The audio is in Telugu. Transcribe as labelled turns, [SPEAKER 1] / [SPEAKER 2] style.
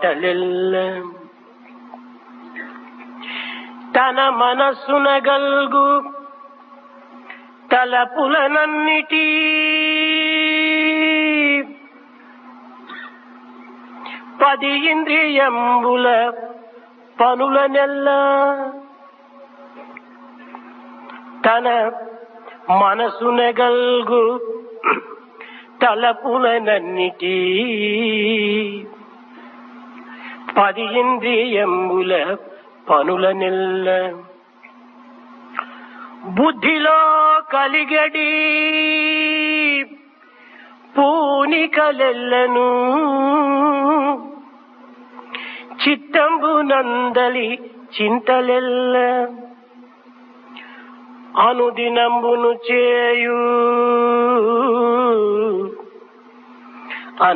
[SPEAKER 1] మాటలెల్ల తన మనస్సున గల్గు తలపులనన్నిటి పది ఇంద్రియంబుల పనులనెల్ల తన మనసున గల్గు తలపులనన్నిటి పది ఇంద్రియంబుల పనులనెల్ల బుద్ధిలో కలిగడి పూనికలెల్లను చిత్తంబునందలి చింతలెల్ల అనుదినంబును చేయు